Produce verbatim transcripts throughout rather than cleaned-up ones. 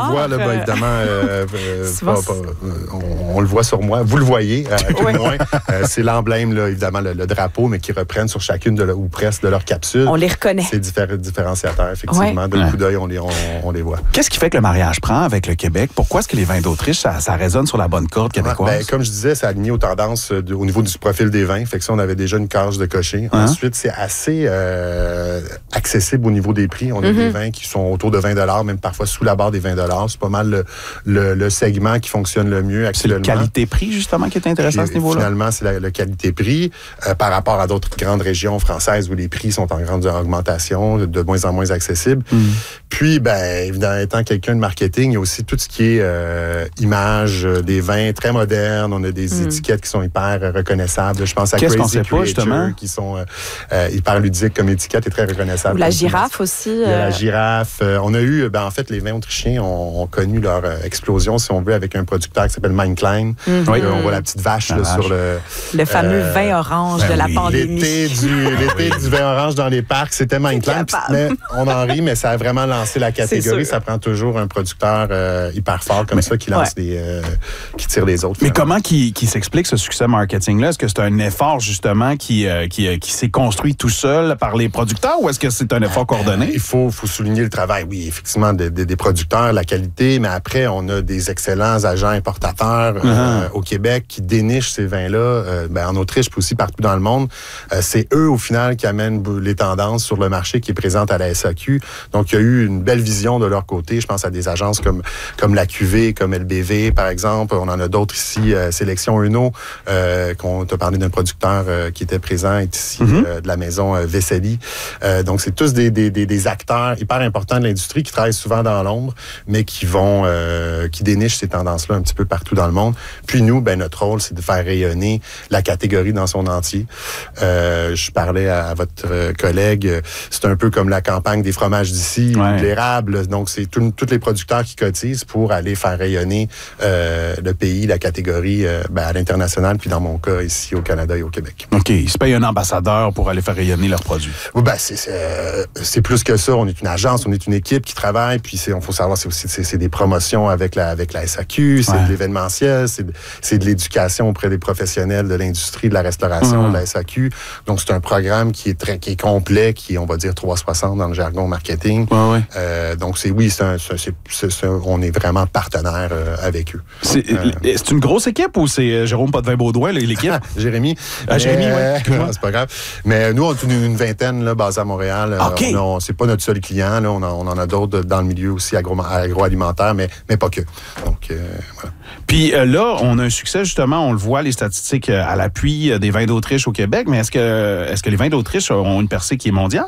le voit, là, ben, évidemment, euh, euh, pas, pas, on, on le voit sur moi. Vous le voyez, à tout oui. le moins. Euh, c'est l'emblème, là, évidemment, le, le drapeau, mais qui reprennent sur chacune de leur, ou presque de leurs capsules. On les reconnaît. C'est diffé- différenciateur, effectivement. Ouais. D'un ouais. coup d'œil, on les, on, on les voit. Qu'est-ce qui fait que le mariage prend avec le Québec? Pourquoi est-ce que les vins d'Autriche, ça, ça résonne sur la bonne corde québécoise? Ben, comme je disais, c'est aligné aux tendances de, au niveau du profil des vins. Fait que ça, on avait déjà une cage de cocher. Hein? Ensuite, c'est assez euh, accessible au niveau des prix. On a mm-hmm. des vins qui sont autour de vingt dollars, même parfois sous la barre des vingt dollars. C'est pas mal le, le, le segment qui fonctionne le mieux actuellement. C'est le qualité-prix, justement, qui est intéressant Et, à ce niveau-là? Finalement, c'est la, le qualité-prix euh, par rapport à d'autres grandes régions françaises où les prix sont en grande augmentation, de, de moins en moins accessibles. Mm. Puis, ben, évidemment, étant quelqu'un de marketing, il y a aussi tout ce qui est euh, image euh, des vins très modernes. On a des mm. étiquettes qui sont hyper reconnaissables. Je pense à Qu'est-ce Crazy qu'on sait pas, justement? Qui sont euh, euh, hyper ludiques comme étiquette et très reconnaissables. Ou la girafe aussi. Il y a la girafe. Euh, on a eu, ben, en fait, les vins autrichiens ont, ont connu leur euh, explosion, si on veut, avec un producteur qui s'appelle Mein Klein. Mm-hmm. Oui. Euh, on voit la petite vache, là, vache. sur le... Le fameux euh, vin orange ben de la oui. pandémie. L'été du, l'été du vin orange dans les parcs, c'était Mein Klein. Mais on en rit, mais ça a vraiment lancé la catégorie. Ça prend toujours un producteur euh, hyper fort comme mais, ça qui lance ouais. des... Euh, qui tire les autres. Mais finalement. Comment qui, qui s'explique ce succès marketing-là? Est-ce que c'est un effort, justement, qui, euh, qui, euh, qui s'est construit tout seul par les producteurs ou est-ce que c'est un effort coordonné? Il faut, faut souligner le travail, oui, effectivement, de, de, des producteurs, la qualité, mais après, on a des excellents agents importateurs euh, uh-huh. au Québec qui dénichent ces vins-là, euh, ben, en Autriche, puis aussi partout dans le monde. Euh, c'est eux, au final, qui amènent les tendances sur le marché qui est présente à la S A Q. Donc, il y a eu une belle vision de leur côté. Je pense à des agences comme, comme la Q V, comme L B V, par exemple. On en a d'autres ici, euh, Sélection Euno, euh, qu'on t'a parlé d'un producteur euh, qui était présent ici, mm-hmm. euh, de la maison euh, Vesely. Euh, donc, c'est tous des, des, des, des acteurs hyper importants de l'industrie qui travaillent souvent dans l'ombre, mais qui vont, euh, qui dénichent ces tendances-là un petit peu partout dans le monde. Puis nous, ben notre rôle, c'est de faire rayonner la catégorie dans son entier. Euh, je parlais à, à votre collègue, c'est un peu comme la campagne des fromages d'ici, ouais. l'érable. Donc, c'est tous les producteurs qui cotisent pour aller faire rayonner euh, le pays, la catégorie euh, ben, à l'international, puis dans mon cas, ici au Canada et au Québec. OK. Ils se payent un ambassadeur pour aller faire rayonner leurs produits. Oui, ben, c'est, c'est, euh, c'est plus que ça. On est une agence, on est une équipe qui travaille, puis il faut savoir, c'est aussi c'est, c'est des promotions avec la, avec la S A Q, c'est ouais. de l'événementiel, c'est de, c'est de l'éducation auprès des professionnels de l'industrie, de la restauration, mmh. de la S A Q. Donc, c'est un programme qui est, très, qui est complet, qui est, on va dire, trois cent soixante dans le jargon marketing. Ouais, ouais. Euh, donc, c'est oui, c'est un, c'est, c'est, c'est, on est vraiment partenaire euh, avec eux. C'est, euh, c'est une grosse équipe ou c'est Jérôme Potvin-Baudouin, l'équipe? Jérémy. Ah, Jérémy, euh, oui. C'est pas grave. Mais nous, on est une, une vingtaine là, basée à Montréal. Okay. On a, c'est pas notre seul client. Là. On, a, on en a d'autres dans le milieu aussi agro, agroalimentaire, mais, mais pas que. Donc, euh, voilà. Puis euh, là, on a un succès, justement, on le voit, les statistiques euh, à l'appui euh, des vins d'Autriche au Québec, mais est-ce que, est-ce que les vins d'Autriche ont une percée qui est mondiale?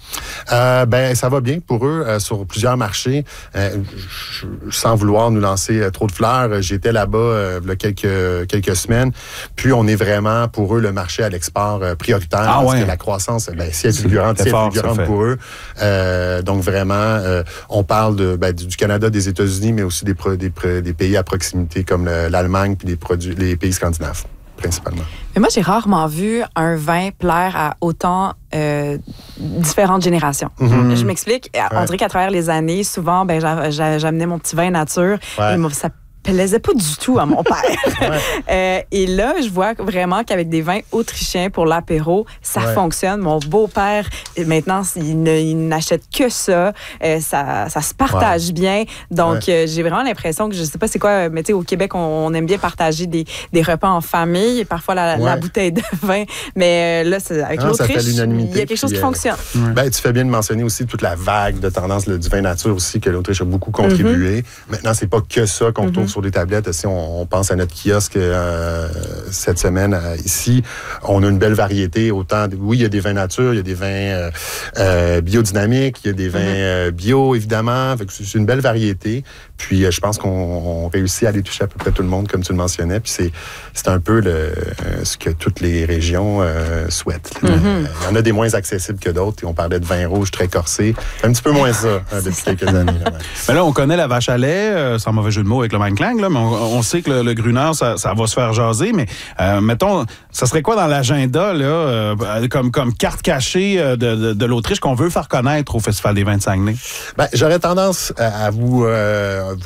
Euh, ben, ça va bien pour eux euh, sur plusieurs marchés. Euh, je, sans vouloir nous lancer euh, trop de fleurs, j'étais là-bas euh, il y a quelques, quelques semaines. Puis, on est vraiment pour eux le marché à l'export euh, prioritaire. Ah, parce ouais. que la croissance, ben, si elle est fulgurante, si elle est fulgurante pour eux. Euh, donc, vraiment, euh, on parle de, ben, du Canada, des États-Unis, mais aussi des, pro, des, des pays à proximité comme le, l'Allemagne puis les, produits, les pays scandinaves. Principalement. Mais moi, j'ai rarement vu un vin plaire à autant euh, différentes générations. Mm-hmm. Je m'explique. Ouais. On dirait qu'à travers les années, souvent, ben, j'a, j'a, j'amenais mon petit vin nature. Ouais. Et ça plaisait pas du tout à mon père. ouais. euh, et là, je vois vraiment qu'avec des vins autrichiens pour l'apéro, ça ouais. fonctionne. Mon beau-père, maintenant, il, ne, il n'achète que ça. Euh, ça. Ça se partage ouais. bien. Donc, ouais. euh, j'ai vraiment l'impression que, je sais pas c'est quoi, mais tu sais, au Québec, on, on aime bien partager des, des repas en famille et parfois la, ouais. la bouteille de vin. Mais euh, là, c'est, avec ah, l'Autriche, il y a quelque chose qui euh, fonctionne. Ouais. Ben, tu fais bien de mentionner aussi toute la vague de tendance là, du vin nature aussi que l'Autriche a beaucoup contribué. Mm-hmm. Maintenant, c'est pas que ça qu'on mm-hmm. trouve sur des tablettes. Si on, on pense à notre kiosque euh, cette semaine euh, ici, on a une belle variété. Autant, oui, il y a des vins nature, il y a des vins euh, euh, biodynamiques, il y a des vins euh, bio, évidemment. Fait que c'est une belle variété. Puis, euh, je pense qu'on on réussit à aller toucher à peu près tout le monde, comme tu le mentionnais. Puis, c'est, c'est un peu le, euh, ce que toutes les régions euh, souhaitent. Il mm-hmm. y en a des moins accessibles que d'autres. Et on parlait de vin rouge très corsé. Un petit peu moins ça hein, depuis quelques années. Là, ouais. Mais là, on connaît la vache à lait, euh, sans mauvais jeu de mots avec le Mein Klein, là, mais on, on sait que le, le Gruner, ça, ça va se faire jaser. Mais euh, mettons, ça serait quoi dans l'agenda là, euh, comme, comme carte cachée de, de, de l'Autriche qu'on veut faire connaître au Festival des vins de Saguenay? Ben, j'aurais tendance à vous, euh,